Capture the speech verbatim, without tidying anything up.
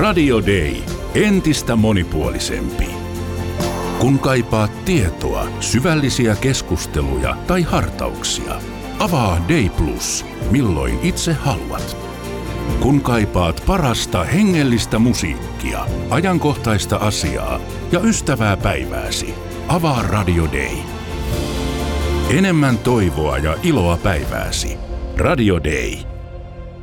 Radio Day. Entistä monipuolisempi. Kun kaipaat tietoa, syvällisiä keskusteluja tai hartauksia, avaa Day Plus, milloin itse haluat. Kun kaipaat parasta hengellistä musiikkia, ajankohtaista asiaa ja ystävää päivääsi, avaa Radio Day. Enemmän toivoa ja iloa päivääsi. Radio Day.